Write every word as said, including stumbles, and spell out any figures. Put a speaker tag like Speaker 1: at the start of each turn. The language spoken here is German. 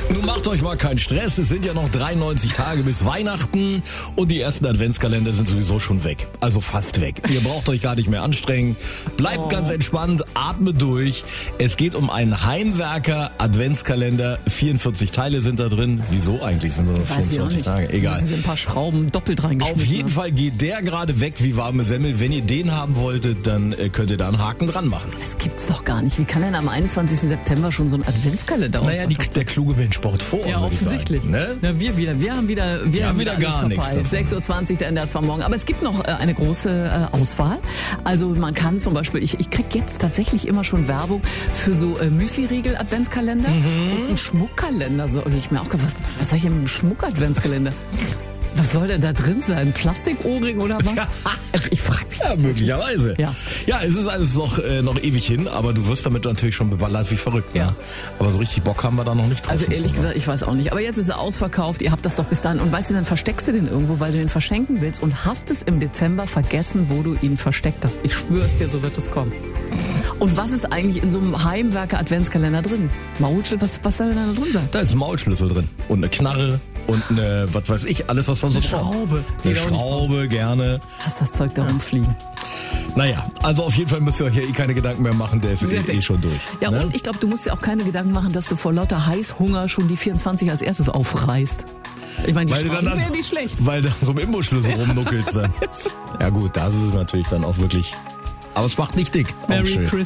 Speaker 1: Nun macht euch mal keinen Stress, es sind ja noch dreiundneunzig Tage bis Weihnachten und die ersten Adventskalender sind sowieso schon weg. Also fast weg. Ihr braucht euch gar nicht mehr anstrengen. Bleibt oh. ganz entspannt, atmet durch. Es geht um einen Heimwerker-Adventskalender. vierundvierzig Teile sind da drin. Wieso eigentlich? Sind das noch fünfundzwanzig Tage? Egal.
Speaker 2: Da sind ein paar Schrauben doppelt reingeschmissen.
Speaker 1: Auf jeden Fall geht der gerade weg wie warme Semmel. Wenn ihr den haben wolltet, dann könnt ihr da einen Haken dran machen.
Speaker 2: Das gibt's doch gar nicht. Wie kann denn am einundzwanzigsten September schon so ein Adventskalender
Speaker 1: Naja, die, der kluge Mensch sport vor.
Speaker 2: Ja, offensichtlich.
Speaker 1: Ne?
Speaker 2: Ja, wir wieder. Wir haben wieder, wir
Speaker 1: ja,
Speaker 2: haben
Speaker 1: wieder,
Speaker 2: wieder
Speaker 1: gar nichts.
Speaker 2: sechs Uhr zwanzig, der N D R zwei morgen. Aber es gibt noch äh, eine große äh, Auswahl. Also man kann zum Beispiel, ich, ich krieg jetzt tatsächlich immer schon Werbung für so äh, Müsli-Riegel-Adventskalender
Speaker 1: mhm.
Speaker 2: und einen Schmuckkalender. So, und ich mir auch gedacht, was, was soll ich denn mit einem Schmuck-Adventskalender? Was soll denn da drin sein? Plastikohrring oder was? Also ich frage mich das.
Speaker 1: Ja, möglicherweise.
Speaker 2: Ja.
Speaker 1: ja, es ist alles noch, äh, noch ewig hin, aber du wirst damit natürlich schon beballert wie verrückt.
Speaker 2: Ja.
Speaker 1: Ne? Aber so richtig Bock haben wir da noch nicht drauf.
Speaker 2: Also ehrlich gesagt, ich weiß auch nicht. Aber jetzt ist er ausverkauft, ihr habt das doch bis dahin. Und weißt du, dann versteckst du den irgendwo, weil du den verschenken willst und hast es im Dezember vergessen, wo du ihn versteckt hast. Ich schwöre es dir, so wird es kommen. Und was ist eigentlich in so einem Heimwerker-Adventskalender drin? Maulschlüssel, was, was soll denn da drin sein?
Speaker 1: Da ist ein Maulschlüssel drin und eine Knarre und eine, was weiß ich, alles, was man so
Speaker 2: eine
Speaker 1: braucht.
Speaker 2: Schraube.
Speaker 1: Eine Schraube, gerne.
Speaker 2: Lass das Zeug da rumfliegen.
Speaker 1: Naja, also auf jeden Fall müsst ihr euch ja eh keine Gedanken mehr machen, der ist eh, eh schon durch.
Speaker 2: Ja,
Speaker 1: ne?
Speaker 2: Und ich glaube, du musst dir auch keine Gedanken machen, dass du vor lauter Heißhunger schon die vierundzwanzig als erstes aufreißt. Ich meine, die
Speaker 1: weil
Speaker 2: Schrauben
Speaker 1: wäre
Speaker 2: nicht schlecht.
Speaker 1: Weil da so ein Imbusschlüssel rumnuckelst dann. Ja gut, das ist es natürlich dann auch wirklich... Aber es macht nicht dick.
Speaker 2: Merry Christmas.